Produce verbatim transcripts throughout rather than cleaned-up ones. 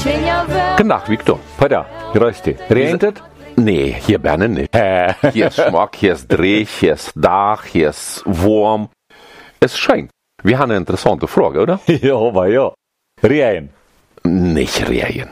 Guten Victor. Peter, grüß dich. Regnet es? Nee, hier bin ich nicht. Hier ist Schmack, hier ist Dreh, hier ist Dach, hier ist warm. Es ist schön. Wir haben eine interessante Frage, oder? Ja, aber ja. Regen. Nicht Regen.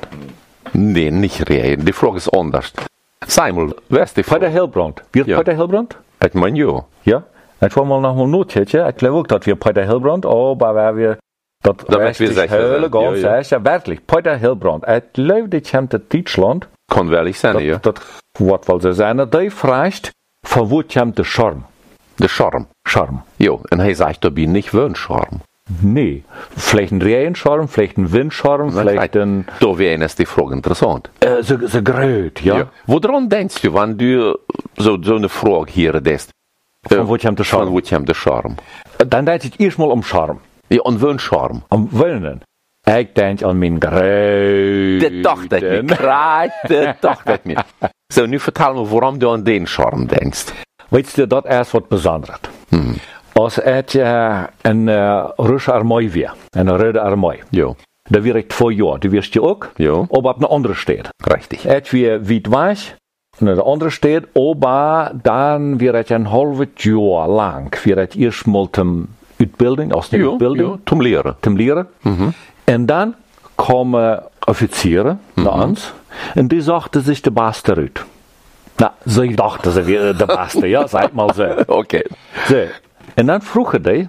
Nee, nicht Regen. Die Frage ist anders. Sag mal, wer ist die Frage? Peter Hilbrand. Wird Ja. Peter Hilbrand? Ich meine, ja. Ja. Ich war mal noch mal notchen. Ich glaube auch, dass wir Peter Hilbrand, aber wer wir das Da wird wir sicher Höhle sein. ganz Ja, ja. sicher. Wirklich, Peter Hilbrand. Ich glaube, die kommt aus Deutschland. Kann wel ich sein, Das, ja. das Wort wohl so sein. Die fragt, von wo kommt der Charme? Der Charme. Charme. Jo, und er sagt, da bin ich wohl Charme. Nee. Vielleicht ein Regenscharm, vielleicht ein Windscharm, vielleicht ein... Da wäre es die Frage interessant. Äh, so, so gröt, ja. Woran denkst du, wenn du so, so eine Frage hier hast? Von wo kommt der Von Charme? wo kommt der Charme? Dann denke ich erstmal um Charme. Ja, und wo ein Charme? Am Willen. Ich denke an meinen gröten... Das dachte ich mir. Gerade, das dachte ich mir. So, nu vertel mir, warum du an den Charme denkst. Weißt du, das ist was Besonderes. Hm. Als het uh, een uh, Russische Armee wäre, eine Röde Armee, Jo, da wäre ich zwei Jahre, die wirst du auch, jo, aber ab einer anderen Stadt. richtig. Et wie weit weiß, in der andere Stadt, aber dann wäre ich ein halbes Jahr lang, wäre ich erstmal zum Utbildung, aus der Jo, Utbildung, jo, zum Lehren. zum Lehren. Mhm. Und dann kommen Offiziere Mhm. nach uns und die sagten sich der Beste ut. Na, sie dachten, sie wäre der Beste, ja, sag mal so. Okay. so. Und dann vroegen die,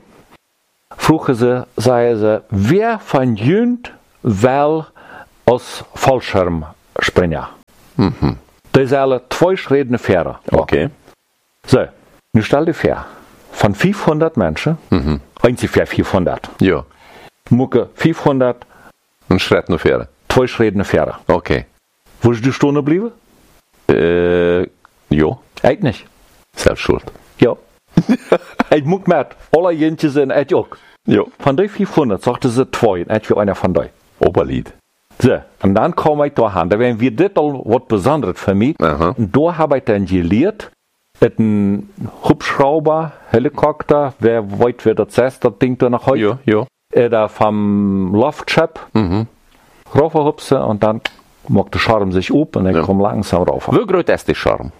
vroegen ze, zeiden ze, wer van jullie wel als Fallschirmspringer? Mhm. Die zijn twee schreden verder. Okay. So, nu stell dir vor, von vierhundert Menschen, Mhm. ungefähr vierhundert, Jo, mucke vierhundert, ein Schritt noch fähre. zwei schreden verder. Okay. Wo ist die Stunde geblieben? Äh, jo, Ich nicht. selbst schuld. Ja. Ich muck mit, alle Jentjes sind ich auch. Jo. Von den vierhundert sagte sie zwei, und ich war einer von denen. Oberlied. So, und dann kam ich da hin. Da wären wir das all was Besonderes für mich. Aha. Und da habe ich dann gelehrt, mit einem Hubschrauber, Helikopter, wer weiß, wer das ist, das Ding da nach heute. Jo, jo. Äh, da vom Loftschiff Mhm. raufhupsen und dann macht der Charme sich up und ich Ja. komme langsam rauf. Wie groß ist der Charme?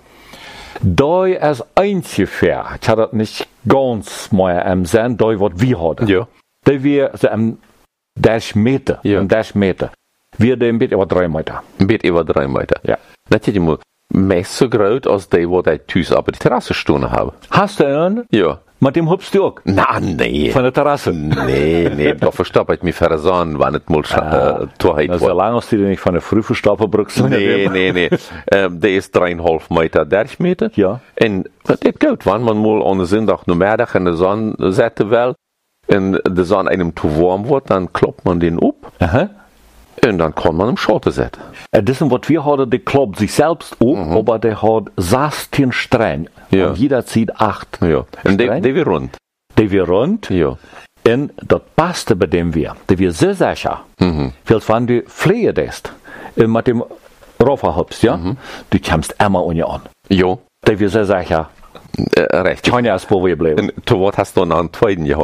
Da ist ungefähr, ich hatte das nicht ganz mal im Sinn, da was wir hatten. Jo. Da wir so im dreißig Meter, Ja. im dreißig Meter. Wir ein bisschen über drei Meter. Ein bisschen über drei Meter. Ja. Das ist immer meist so groß als die, die ich Tüß auf der Terrasse stehen habe. Hast du einen? Ja. Mit dem hupst du auch? Na, nee. Von der Terrasse? Nee, nee, da verstopp ich mich für Sonne, wenn es mal Ah, äh, Torheit Also, war. solange hast du dir nicht von der frühen Stapelbrücke Nee, nee, nee. ähm, der ist dreieinhalb Meter, dreißig Meter. Ja. En dat is goed, want man moet aan de zondag namiddag in de zon zetten wel. En de zon einem te warm wordt, dan klopt man den op. Aha. En dan kan man hem schotten zetten. Äh, Das ist, was wir haben, der kloppt sich selbst auf, aber der hat sechzehn Stränge. Ja. Und jeder zieht acht. Ja. En die, Streng? die weer rond. Die wir rund. Ja. Und das Beste bei dem wir, die wir sehr sicher, Mhm. weil wenn du fliehen lässt, äh, mit dem Rofferhubs, ja, du kommst immer ohne an. Ja. Die wir sehr sicher, Äh, recht. keine erst wo wir bleiben. En toen wat hast du dan een tweede gehad?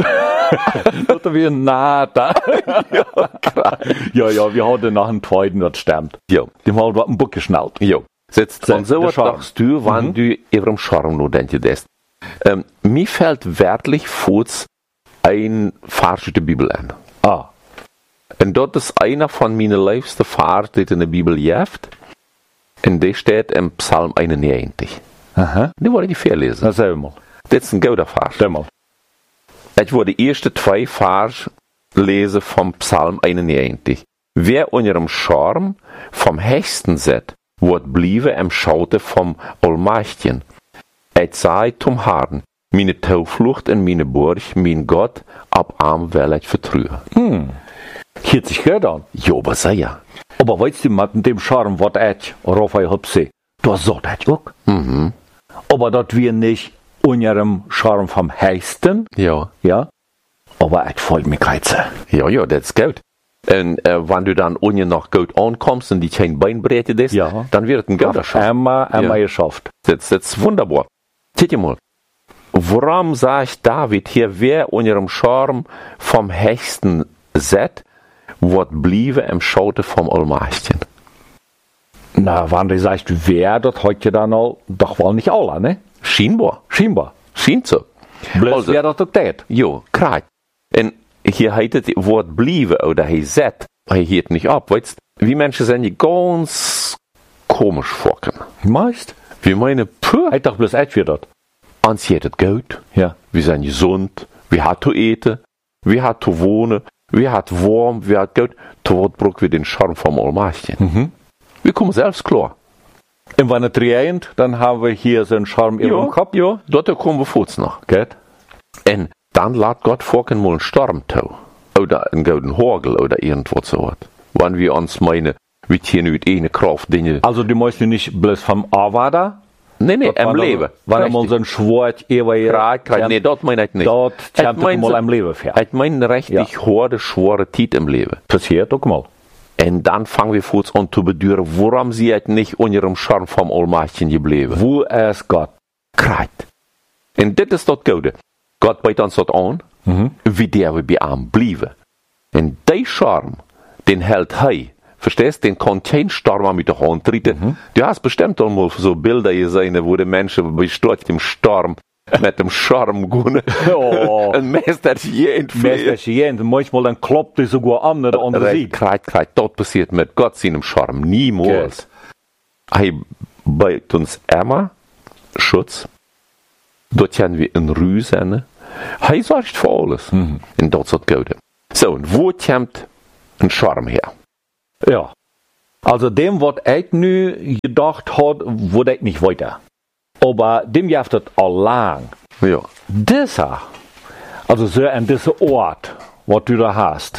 Das wir nada. ja, ja, wir hatten nach dem zweiten, das stimmt. Ja. Dem haben wir einen Buck geschnallt. Ja. Zet, Zet, en zo de wat charme. dacht du, wann du über dem Charme nur denkt ist. Ähm, mir fällt wirklich kurz ein Vers aus der Bibel an. Ah, En dat is einer van mijn liefste Vers die in de Bibel heeft. En die staat in Psalm eenennegentig. aha. Die wil ik niet voorlezen. Na, sag mal. Dit is een gouden vers. Sag mal. Ik wil de eerste twee vers lezen van Psalm eenennegentig. Wer onder hem Charme vom Hechten zet, wordt blijven im Schaute vom Allmächtigen. Het sei zum Herrn, meine Tauflucht en meine Burg, mein Gott, ab arm will ich vertrauen. Hm. Hört sich gut an. Ja, aber sei ja. Aber weißt du, mit dem Charme, was ich Raphael hupse, das sagt ich auch. Mhm. Aber das wir nicht unter dem Charme vom Heisten, Ja. ja. Aber ich folge mich reize. Ja, ja, das ist gut. Und äh, wenn du dann ohne noch gut ankommst und die kein Beinbreite ist, Ja. dann wird es ein guter Schaff. Einmal, einmal Ja. geschafft. Das, das ist wunderbar. Seht ihr mal, warum sagt David hier, wer unter dem Charme vom Hechten sät, wat bliebe im Schaute vom Allmächtigen? Na, wann du sagst, wer, das hat ja dann auch, doch wohl nicht alle, ne? Scheinbar. Scheinbar. Scheint so. Bloß Also- wer das auch tät. Jo, klar. En hier heet het woord blijven, oder hij zet, hij hielt nicht ab, weißt wie Menschen sind die ganz komisch vorken. Meist? Wir meinen, puh, Hij dacht bloß echt wie das. ans geht het gut, Ja. wir sind gesund, wir hat zu eten, wir hat zu wohnen, wir hat warm, wir hat gut, tot brauchen wir den Charme vom Allmächtigen. Mhm. Wir kommen selbst klar. Und wenn es regnet, dann haben wir hier so einen Charme in dem Kopf. ja, dort kommen wir kurz noch. Geht? En dann lässt Gott vorken mal einen Sturm zu. Oder einen golden Hagel oder irgendwas so was. Wenn wir uns meinen, wir hier nicht eine Kraft Dinge. Also, die möchten nicht bloß vom Avada. Nee, nee, im Leben. Wenn er mal so ein Schwert über Kraat, kraat, nee, dat mein ich nicht. Dort Het kommt meint mal so- im Leben fer. Het meint richtig ja. harte, schwere Zeit im Leben. Passiert auch mal. Und dann fangen wir kurz an zu bedüren, warum sie het nicht unter ihrem Charme vom Allmächtigen geblieben. Wo ist Gott? Kraat. Und das ist das Gute. Gott bietet uns das an, Mhm. wie der wir bei ihm bleiben. Und der Charme, den hält er. Verstehst? Den kann kein Storm mit der Hand treten. Mhm. Du hast bestimmt auch mal so Bilder gesehen, wo die Menschen bei dem Sturm mit dem Charme gehen. Oh. Ein Meister jeden Meestal jent, manchmal dann kloppt er sogar an naar de andere Recht, Seite. kreit, kreit. Dat passiert mit Gott seinem Charme niemals. Er bietet uns immer Schutz. Dort haben wir einen Rüsen. Er sorgt für alles. Mhm. Und das ist das Gute. So, und wo kommt ein Charme her? Ja. Also dem, was ich nu gedacht hat, wurde ich nicht weiter. Aber dem jaft het al lang. Ja. Dieser, also so an dieser Ort, was du da hast,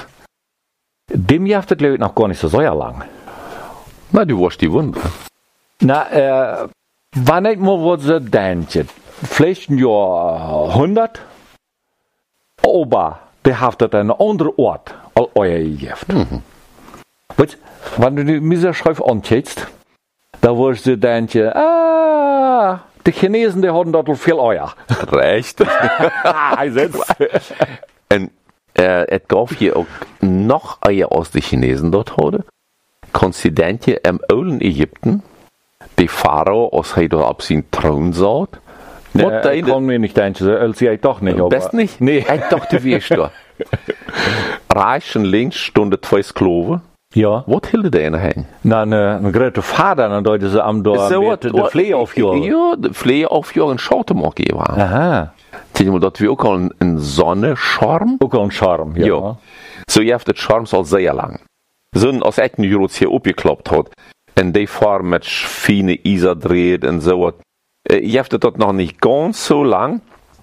dem jaft het glaube ich noch gar nicht so sehr lang. Na, du warst die Wunder. Na, äh, wann ich mal was so denke, vielleicht ein Jahr hundert, aber der hat het einen anderen Ort als euer Gift. Mhm. Weißt, wenn du die Miserschrift ankickst, da wirst du denken, ah, die Chinesen, die haben dort viel Eier. Recht. Ah, sitzt. Und äh, es gab hier auch noch Eier aus den Chinesen dort heute. Konzidentje im alten Ägypten, die Pharao, als er da auf seinen Thron saß. Ja, ich kann mir nicht denken, so alt sie ich doch nicht. Aber Best nicht? Nee. Ich dachte, wie ist da? Rechts und links stunden zwei Sklaven. Ja. Was hielden die in der Hand? Na, eine, eine große Vater, dann deuten sie am da So mit wat- de wat- Vlee aufjagen. Ja, de Vlee aufjagen, schaut mal geben. Aha. Zeg maar dat we ook al een, een Sonnenscharm. Auch ein Charme, ja. Ja. So, je hebt het Charme al sehr lang. So, als ik nu Jurots hier opgeklappt had, en die Farm met fine Isa dreht und so wat, äh, je hebt het noch nicht ganz so lang.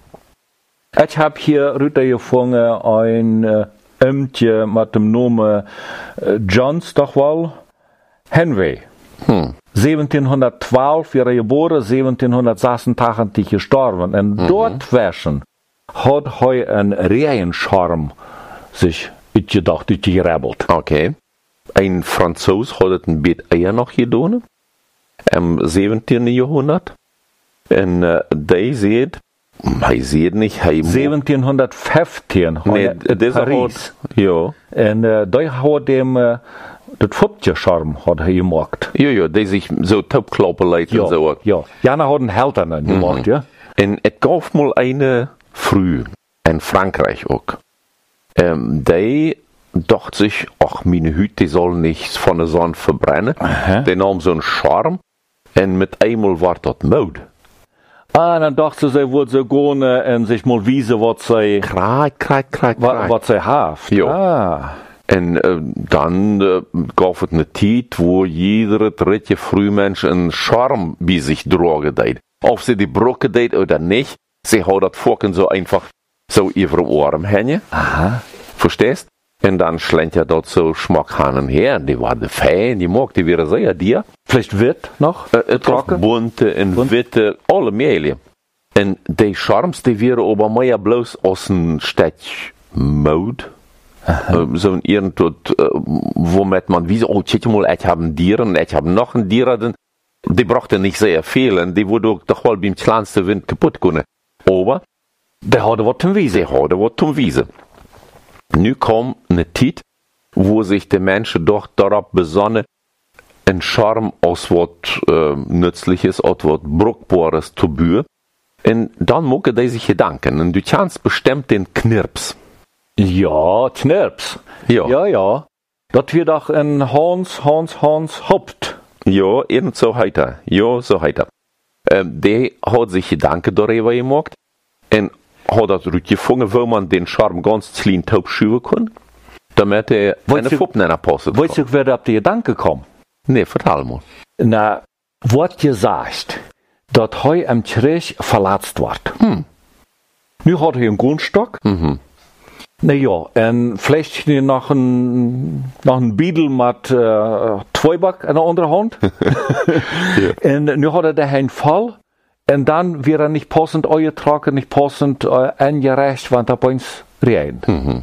Ich hab hier Rüter gefunden, ein äh, Ämtje mit dem Namen äh, Johns doch wohl, Henry. Hm. zeventienhondertzwölf wäre er geboren, zeventienhondertsechsundachtzig gestorben. Und Mhm. dort wäschen hat er einen Rehencharm sich gedacht, gerebelt. Okay. Ein Franzos hat het een beetje eher noch gedaan. Im zeventiende Jahrhundert. Und äh, die sieht, hij sieht nicht, hij zeventienhonderdvijftien Nee, hat er in deze Paris. had, ja. Und äh, da hat dem äh, das Fuptje-Charm hat er gemacht. Ja, ja, die sich so topklappen leiden Ja, und so. ja. Jana hat einen Helden gemacht, ja. En het gaf mal eine früh, in Frankreich auch. Ähm, die dacht sich, ach, meine Hüte, die soll nichts von der Sonne verbrennen. Aha. Die nahm so einen Charme und mit einmal war das Mode. Ah, dann dachte sie, wollte sie gehen äh, und sich mal wiesen, was sie, Kreit, kreit, kreit, wa- kreit. was sie haft. Ja. Ah. En äh, dann äh, gab es eine Zeit, wo jeder dritte Frühmensch einen Charme bei sich drogen deed. Ob sie die Brücke deed oder nicht, sie hat das Forken so einfach so über den Ohren hängen. Aha. Verstehst? Und dann schlenkt er dort so Schmack hin und her. Die war de Fan, die mag die wieder sehr dir. Vielleicht wird noch Äh, het gab trocken. bunte und Bunt. witte, alle mögliche. Und die Charms, die wären aber mehr bloß aus einem Städtchen Mode. Äh, so ein irgendwo, äh, womit man wie so, oh, tja mal, ich habe ein Tier und ich habe noch ein Tier. dann- Die brachten nicht sehr viel und die wurde auch doch wohl beim kleinsten Wind kaputt können. Aber Der hat was zum Wiesen. sie hadden wat zum Wiesen. Nu kwam een tijd wo sich die Menschen doch darauf besonnen, ein Charme aus was äh, Nützliches, aus was Bruchbares zu bühen. Und dann mucke die sich Gedanken. Und du kannst bestimmt den Knirps. Ja, Knirps. Ja. Ja, ja. Das wird doch ein Hans, Hans, Hans Haupt. Ja, irgend so heiter. Ja, so heiter. Ähm, der hat sich Gedanken darüber gemacht und hat das rausgefunden, wo man den Charme ganz clean taub schieben kann, damit er eine Fuppenner passt. Weißt du, wer da auf die Gedanken kommt? Nee, vertel mal. Na, wird gesagt, dass heu am Krieg verletzt wird. Hm. Nu hat er einen Grundstock. Mhm. Na ja, und vielleicht noch ein, noch ein Biedel mit äh, Zweiback in der anderen Hand. Ja. Und nu hat er da einen Fall. Und dann wird er nicht passend eingetragen, nicht passend äh, angerecht, wenn er bei uns rein. Mhm.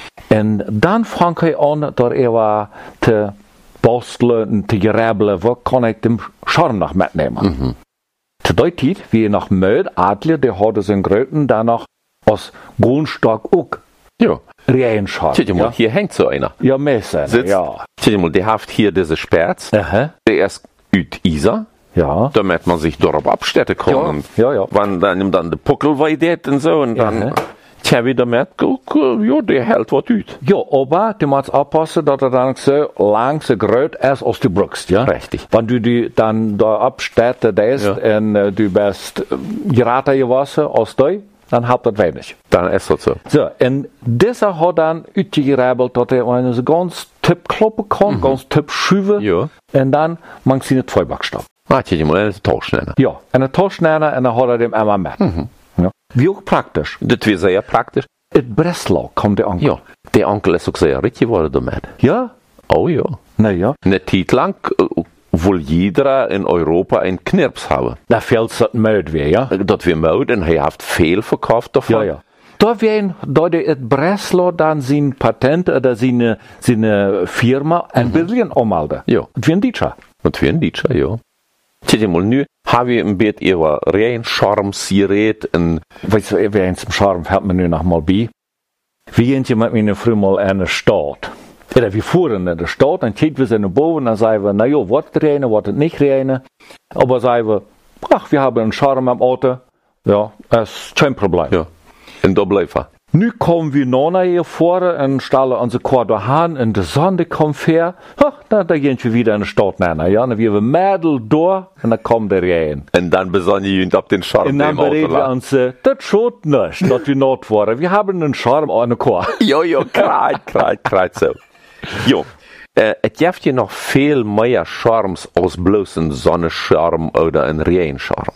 Und dann fängt er an, dass er war zu basteln und zu geräbeln, wo kann ich den Charme noch mitnehmen. Mhm. Zu der Zeit, wie er nach Möd, Adler, der hatte seinen Gröten danach als Grundstock auch Ja. Reihenscharm. Tja, mal, Ja, hier hängt so einer. ja Messer, Sitzt. ja. Tja, mal, der hat hier diese Sperz. Aha. Der ist üt Isa, Ja. damit man sich darauf abstetten kann. Ja, Und ja, ja. wenn dann ihm dann der Puckel weidet und so, und dann, Ja. tja, wie damit, ja, der hält was üt. Ja, aber du musst aufpassen, dass er dann so lang so groß ist, als du brauchst, ja? Richtig. Wenn du die dann da abstätten lässt Ja. und äh, du bist äh, geraten gewesen als du, dann habt das wenig. Dann ist das so. So, und dieser hat dann uitgerebelt, dass er einen so ganz tipp kloppen kann, ganz tipp schüven, Ja. und dann macht sie eine Zweibackstopp. Ah, tja, mal, das ist Tauschschneider. Ja, eine Taschneider, und dann hat er dem einmal mit. Ja. Wie auch praktisch. Das wäre sehr praktisch. In Breslau kommt der Onkel. Ja, der Onkel ist auch sehr richtig geworden damit. Ja? Oh ja. Na ja. Eine Zeit lang äh, will jeder in Europa einen Knirps haben. Da fällt es Möd weh, ja? Dat wir Mode und er hat viel verkauft davon. Ja, ja. Da werden, da der in Breslau dann sein Patent oder seine, seine Firma ein bisschen ummelden. Ja. Und wie ein Deutscher. Und wie ein Deutscher, ja. Tja, mal, nu habe ich ein bisschen über rein Charme-Sieret und Weißt du, wer zum Charme fällt mir nur noch mal bei. Wir gehen hier mit mir früher mal in der Stadt. Oder wir fuhren in der Stadt, dann gehen wir sind nach oben, dann sagen wir, na ja, was rein, was nicht rein. Aber sagen wir, ach, wir haben einen Charme am Auto. Ja, das ist kein Problem. ja. Und da bleibt er. Nu kommen wir noch hier vor und stellen unsere Korte an und die Sonne kommt her. Ach, dann da gehen wir wieder in die Stadt rein. Ja, dann wir Mädel durch und dann kommt der rein. Und dann besonnen wir uns auf den Charme Und dann im Auto bereden wir lang. uns, äh, das schaut nicht, dass wir not waren. Wir haben einen Charme an der Chor. Ja, ja, kreit, kreit, kreit so. Jo. Äh, es gibt hier noch viel mehr Charmes aus bloß ein Sonnenscharm oder ein Regenscharm.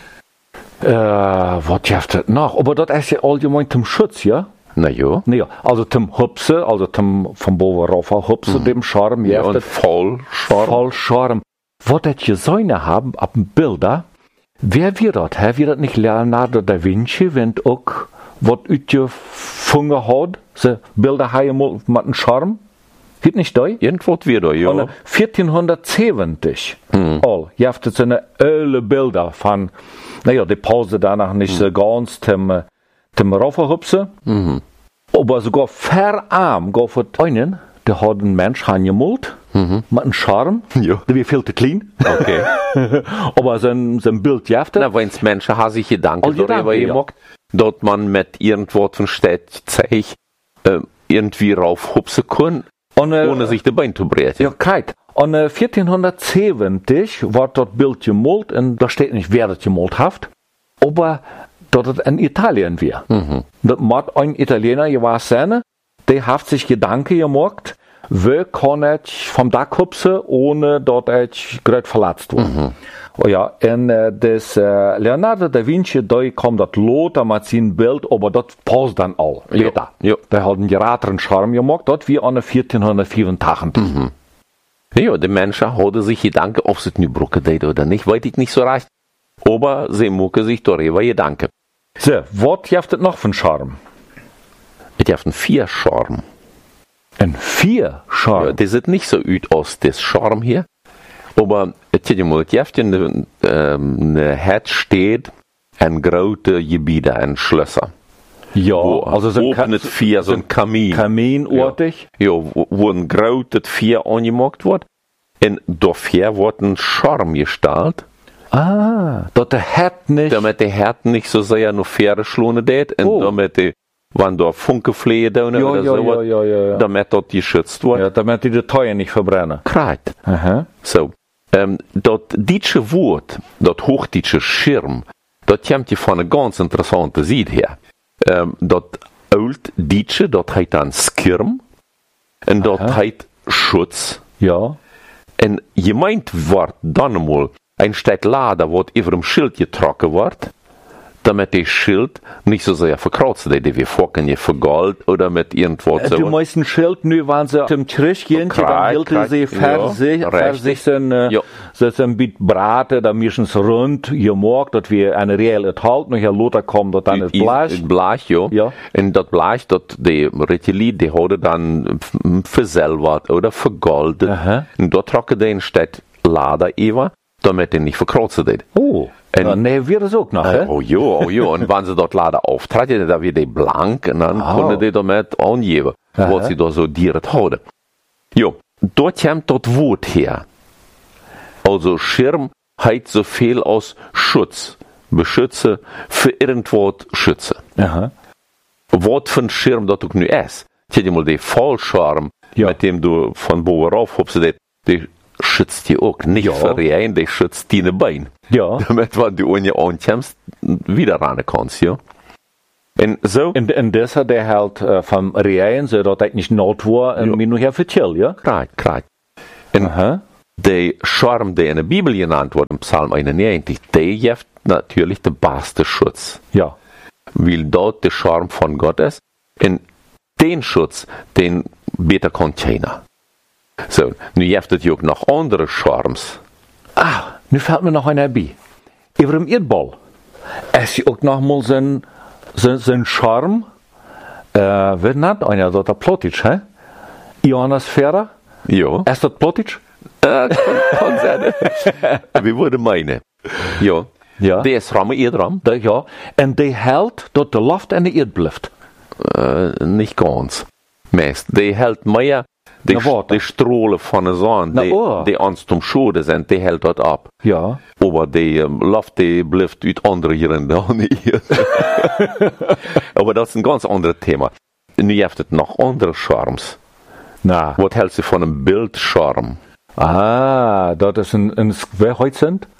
Äh, was gibt es noch? Aber das ist ja allgemein zum Schutz, ja? Na ja. Nee, also zum Hupse, also zum von boven rauf Hupse, dem Charme, Ja, ja, und das Vollscharm. voll Charme. Was das gesehen haben, ab dem Bilder, wer wir das? Hä, wir das nicht Leonardo da Vinci, wenn auch was utgefunden hat, so Bilder haben mit einem Charme? Geht nicht da? Irgendwas wieder, ja. Und vierzehnhundertsiebzig, Mhm. all, ihr habt jetzt eine öle Bilder von, naja, die Pause danach nicht so ganz zum, zum Raufhupse. Mhm. Aber sogar verarm, gar für einen, der hat einen Mensch angemalt, Mhm. mit einem Charme, Ja. der wird viel zu klein. Okay. Aber sein, sein Bild jafft Na, wenn's Menschen haben sich Gedanken All darüber Gedanken, ja. gemacht, dort man mit irgendwas von Städt zeigt, äh, irgendwie raufhupsen kann, Und, äh, ohne sich die Beine zu brechen. Ja, kijk. Und äh, vierzehnhundertsiebzig wird das Bild gemalt, und da steht nicht, wer das gemalt hat, aber dass es in Italien war. Mhm. Das muss ein Italiener gewesen sein, der hat sich Gedanken gemacht, wie kann ich vom Dach hupsen, ohne dass ich gerade verletzt wurde. Mhm. Oh ja, und äh, das äh, Leonardo da Vinci, da kommt das Lot mit seinem Bild, aber das passt dann all. Ja, ja. Der hat einen geratenen Charme gemacht, das wie an vierzehnhundertvierundachtzig. Mhm. Ja, die Menschen haben sich Gedanken, ob sie es nu brauchen deit oder nicht, weiß ich nicht so recht. Aber sie machen sich darüber Gedanken. So, was gibt es noch für einen Charme? Es gibt einen Vier-Charme. Ein vier Charme? Ja, das sieht nicht so ut aus, das Charme hier. Aber es gibt mal, es gibt eine, ähm, eine Hut steht, ein große Gebiete, ein Schlösser. Ja, wo also so ein Ka- opnet vier, so ein Kamin. Kaminortig. Ja, wo, wo ein großes Vier angemacht wird. Und dafür wird ein Charme gestaltet, Ah, dat der Herd nicht. damit der Herd nicht so sehr nur Pferde schlone det. Und Oh. damit die, wenn da Funkeflehe da ja, oder ja, so, ja, ja, ja, ja. damit dort geschützt wird. Ja, damit die Details nicht verbrennen. Kreit. Aha. So, ähm, dat ditsche Wort, dat hochditsche Schirm, dat kommt hier von einer ganz interessanten Seite her. Ähm, dat old ditsche, dat heißt dann Skirm, und dat Aha. heißt Schutz. Ja. En gemeint wordt dan eenmaal een stuk lader wat over een Schild getrokken wordt, damit der Schild nicht so sehr verkreuzt wird, die wir vorken je vergold oder mit irgendwo Die so. meisten Schild, nu waren sie zum Kirch gehen, dann Kreit, hielten kreit, sie für ja, sich, für richtig. sich sind, äh, Ja. so ein bisschen braten, da mischen sie rund, gemacht, dass wir eine reelle halt, noch ja Lothar kommt, dass dann ist Blech. Het Blech, ja. Ja. En dat Blech, dat die Retilie, die hadden dan verzilverd oder vergoldet. Aha. En dat trokken die een stuk lader over, damit die nicht verkreuzt wird. Oh, En- ja, nee, wir das auch noch, hä? Oh ja, oh ja. Und wenn sie dort lader auftreten, dann wird die blank und dann Oh. können die damit angeben, Aha. was sie da so direkt houden. Ja, dort kommt das Wort her. Also Schirm heißt so viel aus Schutz, beschütze, für irgendwas schütze. Aha. Wat für ein Schirm das auch nu ist. Tja, die mal den Fallschirm, Ja. mit dem du von boven rauf hopst, der, der schützt die auch nicht Ja. für rein, der schützt deine Beine. Ja. Damit, wenn du ohne ankommst, wieder ran kannst, ja. Und so, Und, und das hat er halt äh, vom Reien, so dass er nicht not war, und Ja. mir nur her vertellt, ja? kreit, kreit. Und Aha. der Charme, der in der Bibel genannt wird, im Psalm einundneunzig, der gibt natürlich den besten Schutz. Ja. Weil dort der Charme von Gott ist. Und den Schutz, den beter kann keiner. So, nu gibt es ja auch noch andere Charmes. Ah, nu fällt mir noch einer bei. Über dem Erdball. Es ist auch noch mal so ein, so, so ein Charme, äh, wird nicht einer, das ist Plotitsch, hä? Ionosphäre? Ja. Ist das Plotitsch? Äh, kann, kann sein. Wie würde meine? Ja. Ja. Der ist Ramme Erdram. Da, ja. Und die hält, dass die Luft in der Erde bleibt. Äh, nicht ganz. Meist. Die hält mehr, die, Na, warte. die Strahlen von der Sonne, Na, die, oh. die uns zum Schode sind, die hält dort ab. Ja. Aber die ähm, Luft, die bleibt uit andere hier in der Erde. Aber das ist ein ganz anderes Thema. Nu gibt es noch andere Charmes. Na. Was hältst du von einem Bildschirm? Ah, das ist ein, ein wer heute sind?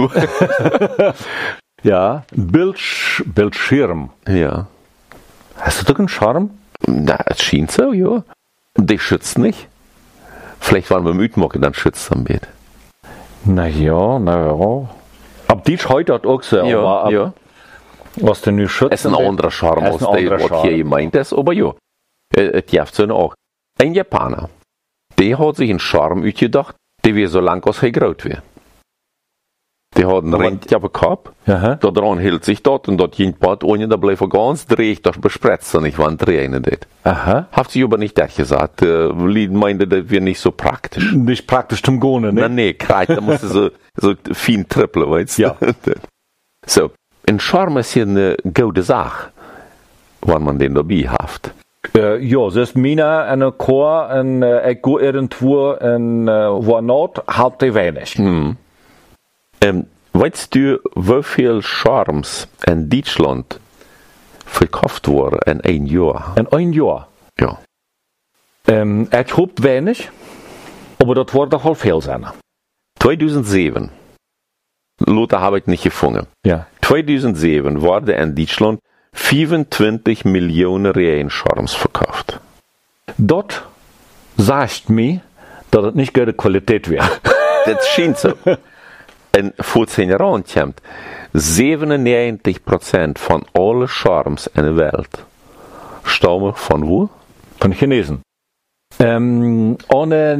Ja. Bildsch, Bildschirm. Ja. Hast du doch einen Charme? Na, es schien so, ja. Die schützt nicht. Vielleicht, wenn wir müde machen, dann schützt es am Bett. Na ja, na ja. Ab die ist heute auch so. aber ab, ja. Was denn nu schützt? Es ist ein anderer Charme, Es als ist ein der, anderer was hier Charme. gemeint ist, aber ja. Äh, Es gibt so auch. Ein Japaner, der hat sich einen Charme ausgedacht, der wie so lang als er groß wäre. Der hat einen Aber- Rentjappe gehabt, Aha. da dran hält sich dort und dort ging Bad ohne, da bleibt er ganz dreht, das bespretzt er nicht, wann drehen das. Aha. Hat sich aber nicht das gesagt, äh, Lied meinte, das wäre nicht so praktisch. Nicht praktisch zum Gone, Na ne? nee, kreit, da musst du so, so fein trippeln, weißt du? Ja. So, ein Charme ist hier eine gute Sache, wenn man den dabei hat. Äh, ja, das ist mina eine Chor und äh, ich gehe irgendwo in äh, wo not halt die wenig. Ähm, weißt du, wie viel Charmes in Deutschland verkauft wurden in ein Jahr? In ein Jahr. Ja. Ähm, ich hoffe wenig, aber das wird doch wohl viel sein. zweitausendsieben. Lothar habe ich nicht gefunden. Ja. zweitausendsieben wurden in Deutschland vierundzwanzig Millionen Rehencharmes verkauft. Dort sagt mir, dass es nicht gute Qualität wäre. Das scheint so. Und vor zehn Jahren kommt siebenundneunzig Prozent von allen Charmes in der Welt stammen von wo? Von Chinesen. Ähm, ohne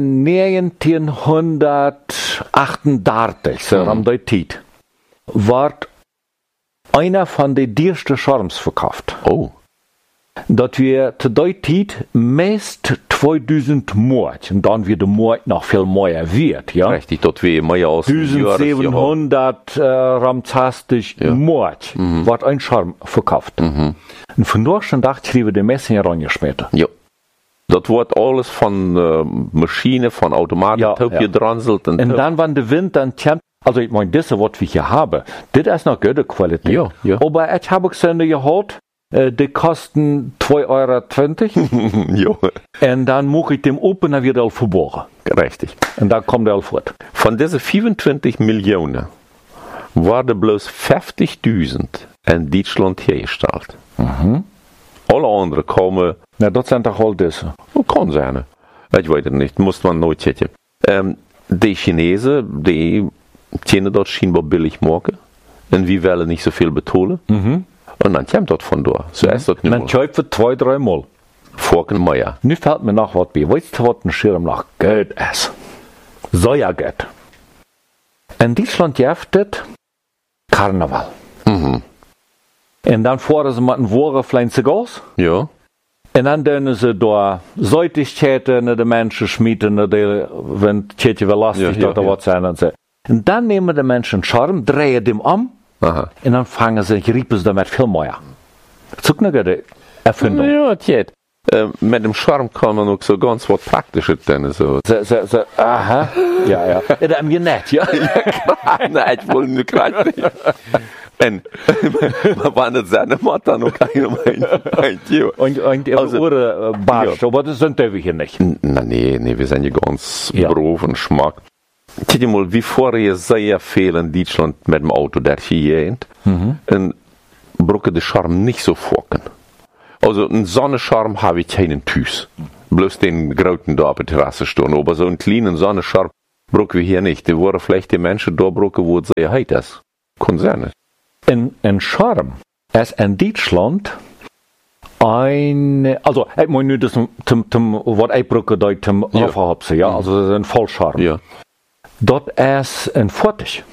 neunzehnhundertachtunddreißig, so Mhm. haben die Zeit, ward einer von den diersten Charmes verkauft. Oh. Dat wir zu der Zeit meist zweitausend Mord, und dann wird der Mord noch viel mehr wird, ja? Richtig, dort wie mehr aus siebzehnhundert äh, ramzastig Ja. Mord, wird ein Charme verkauft. Und von dort Tag schrieben die Messen reingeschmissen. Ja. Dat wordt alles van uh, Maschine, van Automaten, Ja, ja, ja. gedranselt. En, Und dann, wenn der Wind dann kommt, also ich meine, das, was wir hier haben, das ist noch gute Qualität. Ja, ja. Aber ich habe gesehen, geholt, äh, die kosten zwei Euro zwanzig. ja, Und dann muss ich dem Opener wieder verborgen. richtig. Und dann kommt er fort. Von diesen vierundzwanzig Millionen waren bloß vijftigduizend in Deutschland hergestellt. Mhm. Alle anderen komen, Na, das sind doch all diese. oh, kan zijn. Ich weiß es nicht, muss man nooit checken. Ähm, die Chinesen, die können dort scheinbar billig machen. Und wir wollen nicht so viel betonen. Mhm. Und dann kommt das von da. So ist das nicht Man mehr. kauft für zwei, drei Mal. Vorken mehr. Nu fällt mir noch was bei. Weißt du, was ein Schirm noch gut ist? Sojagut. In Deutschland gibt es Karneval. Mhm. Und dann fahren sie mit einem Wohren zu Gas. Ja. Und dann können sie da Säutigkeiten in die Menschen schmieden, die, wenn die Kirche belastet Ja, ja, oder ja. was sein und so. Und dann nehmen die Menschen einen Charme, drehen den um Aha. und dann fangen sie, riepen sie damit viel mehr. Das ist auch eine gute Erfindung. Ja, tjet. Äh, mit dem Charme kann man auch so ganz was Praktisches tun. So. So, so, so, aha, ja, ja. Ja, das haben wir nicht, ja. Nein, ich wollte nur gerade nicht. Und man war nicht seine Mutter noch keine mein, mein Tio. Und, und ihre Also, Ohren äh, barsch, aber das sind wir hier nicht. Na, nee, nee, wir sind ja ganz Ja. brav und schmack. Kijk mal, wie vorher sehr viel in Deutschland mit dem Auto der hier Mhm. und brauche den Charme nicht so vorken. Also, einen Sonnenscharm habe ich keinen Tüß. Bloß den großen da auf der Terrasse stehen. Aber so einen kleinen Sonnenscharm brauchen wir hier nicht. Die wollen vielleicht die Menschen da brauchen, wo es sehr heiß ist. Kann sein. In, in Charme ist in Deutschland ein, also, ich meine nur das zum, zum, was ich brauche, da zum Ja. Raufhapsen, ja, also das ist ein Vollcharme. Ja. Dort ist ein Fortig.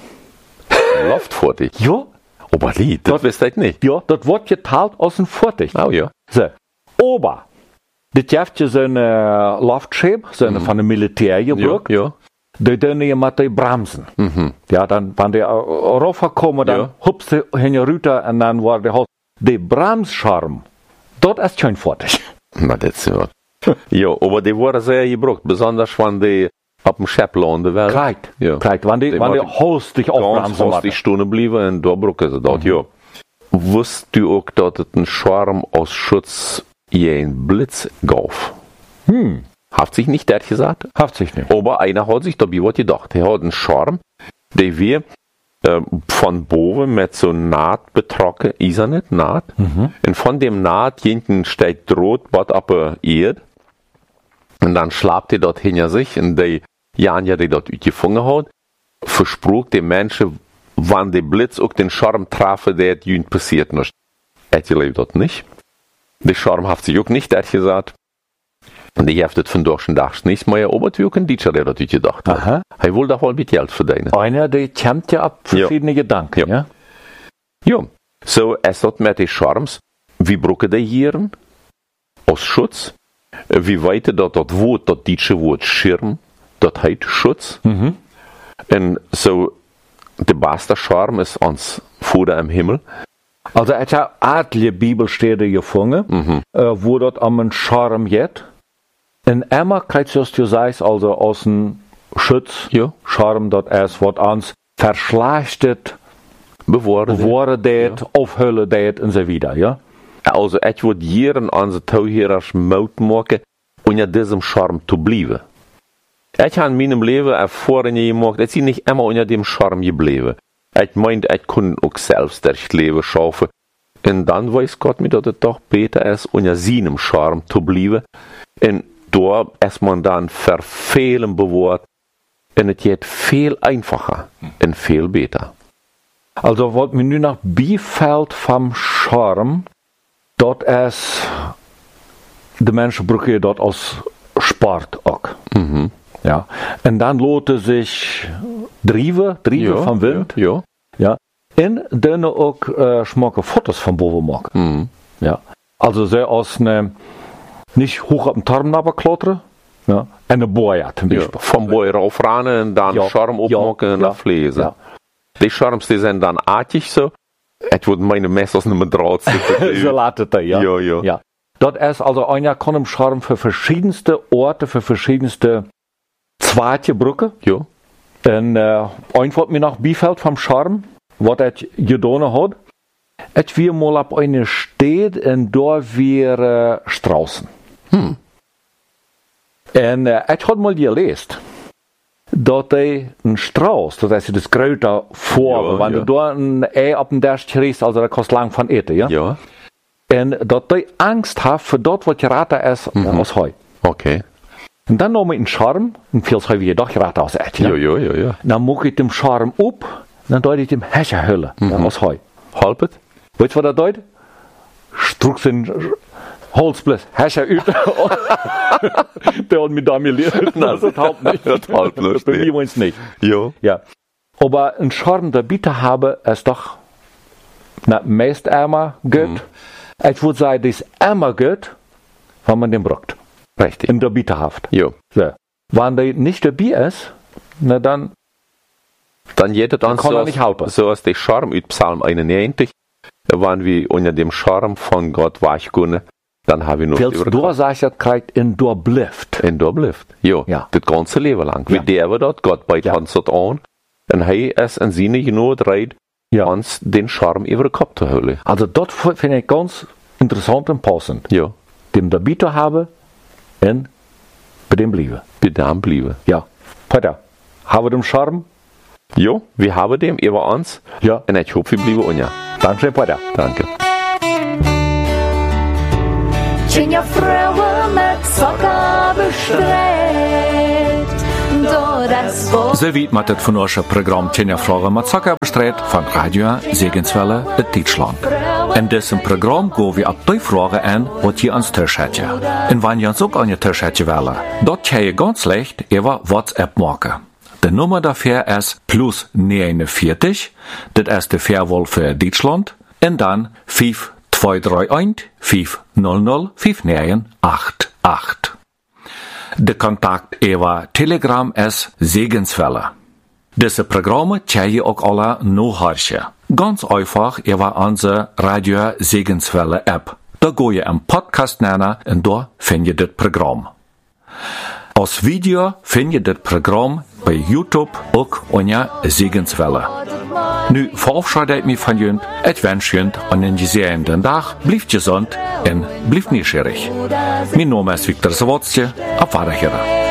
Läuft vor dich. Ja, Aber die, das wisst ihr nicht. ja, das wird geteilt aus einem Fortig. Oh ja. So, aber, das gibt ja so eine Luftschäbe, so eine von dem Militär Ja, gebraucht. ja. Die tun ja mit den Bremsen. Mhm. Ja, dann, wenn die äh, raufkommen, dann Ja. hupst die hin runter und dann war der halt, der Bremsscharm, dort ist kein Fortig. Na, das ist ja. Ja, aber die wurden sehr gebraucht. Besonders wenn die auf dem Schepp landen werden. Kreit, Ja. kreit, wenn die, Die wenn die machen hostig Ganz aufbremsen fast die machen. Stunde blieben und da brauchen sie das, ja. Wusst du auch, dass es einen Schwarm aus Schutz je einen Blitz gab? Hm, Hat sich nicht der gesagt? haft sich nicht. Aber einer hat sich dabei was gedacht. Er hat einen Schwarm, der wir äh, von boven mit so Naht betrocken, ist er nicht, Naht? Und von dem Naht hinten steht rot, was ab der Erde. Und dann schlapt er dort hinter sich und die Janja, die dort gefangen hat, versprach den Menschen, wann der Blitz auch den Schwarm traf, der jünd passiert nicht. Er lebt dort nicht. Der Schwarm hat sich auch nicht, er gesagt. Und ich habe das von durch den Tag nicht mehr, aber wir können Deutscher, der das gedacht hat. Aha. Er will da wohl mit Geld verdienen. Einer, der kommt ja ab verschiedene Gedanken, Ja. ja. Ja, so ist das mit den Charms. Wie brauchen die hier aus Schutz? Wie weit dat dat Wort, dat deutsche Wort Schirm, dat heißt Schutz. Mhm. Und so, der beste Charme ist uns Vater im Himmel. Also, ich habe adlige Bibelstelle gefunden, Mhm. äh, wo dort am einen Charme geht. In Emma kriegt du sagst, also aus dem Schutz, Ja. Charme, dort ist, was uns verschlechtet, Bewahren. bewahren det, aufhüllen det und so weiter, ja. Also, ich würde hier an onze touwheerers mout maken om ja diesem Charme zu bleiben. Ich habe in meinem Leben Erfahrungen gemacht, ich bin nicht immer unter dem Charme geblieben. Ich meinte, ich kann auch selbst das Leben schaffen. Und dann weiß Gott mir, dass es doch besser ist, unter seinem Charme zu bleiben. Und da ist man dann für vielen bewahrt. Und es geht viel einfacher und viel besser. Also, was mir nur noch beifällt vom Charme, dort ist, die Menschen brauchen dort als Sport auch. Mhm. Ja. Und dann lohnt es sich Drive, Drive Ja, vom Wind. Ja. Ja. Und dann auch äh, schmacke Fotos von boven machen. Mhm. Ja. Also so aus ne, nicht hoch auf den Turm runterklettern, ja. Eine Boja zum Ja, Beispiel. vom Boy raufrennen und dann Ja, Charme ja, opmaken und ja, aflezen. ja. Die Charmes die zijn dan aardig zo. Het wordt mijn messers niet meer draad zitten. So latet er, ja. Ja, ja. ja. Dort ist also einer kann im Charme für verschiedenste Orte, für verschiedenste Zweite Brücke. Ja. Und äh, ein wat mir noch bifällt vom Charme, was er getan hat, et wir mal ab eine Stadt und da wir äh, Straußen. Hm. Und äh, et hat mal gelesen, dass er ein Strauß, das ist das Größte vor, Ja, wenn ja. du da ein Ei auf den Derst kriegst, also da kostet lang von eten, ja? Ja. Und dass er Angst hat für das, was geraten ist, mhm. aus Heu. Okay. Und dann noch mit dem Charme, und viel Heu wie doch geraten aus Eten, Ja, ja, ja, ja. Dann muck ich dem Charme up, dann deut ich dem Hescher Hülle, mhm. aus Heu. Halbet? Weißt du, was das deut? Struck den Holzblitz, Hescher übt. Der hat mich da mir lehrt. Das ist halt nicht. Das halt nicht. Bei mir uns nicht. Ja. Ja. Aber ein Charme der Bitte habe, ist doch, na, meist ärmer geht. Mhm. Ich würde sagen, das ärmer geht, wenn man den braucht. Richtig. In der Bitterhaft. Ja. So. Wenn der nicht dabei ist, na dann, dann jeder dann, kann so, er nicht halten. So als der Charme aus Psalm einundneunzig, da waren wir unter dem Charme von Gott weichgegangen, dann haben wir noch Wils du sagst ja, kriegt in der Blift. In der Blift. Ja. Ja. Das ganze Leben lang. Ja. Wie der wir dort, Gott bei Ja. uns dort an, und er es in seine Genot reit, Ja. uns den Charme über den Kopf zu holen. Also das finde ich ganz interessant und passend. Ja. Dem der Bitte habe und bei dem bliebe. Bei dem blieben. Ja. Peter, habe dem Charme? Ja, wir haben dem über uns. Ja. Und ich hoffe, wir bleiben unja. Danke, Peter. Danke. Tjenja Frauen mit Socker bestrebt, do das Wort. So weit mit das von unserem Programm Tjenja Fragen mit Zucker bestrebt von Radio Segenswelle in Deutschland. In diesem Programm gehen wir ab die Fragen an, was ihr ans Tisch hättet. Und wenn ihr uns auch an den Tisch hättet wollen, dort könnt ihr ganz leicht über WhatsApp machen. Die Nummer dafür ist plus neunundvierzig, das ist die Fairwall für Deutschland, und dann fünf zwei drei eins fünf null null fünf neun acht acht. Der Kontakt über Telegram ist Segenswelle. Diese Programme könnt ihr auch alle nachhören. Ganz einfach über unsere Radio Segenswelle App. Da geht ihr im Podcast nennen und da findet ihr das Programm. Als Video findet ihr das Programm bei YouTube auch unter Segenswelle. Nu verabschiede ich mich von Ihnen. Ich wünsche Ihnen einen gesegneten Tag. Bleibt gesund und bleibt neugierig. Mein Name ist Viktor Sawatzke. Auf Wiederhören.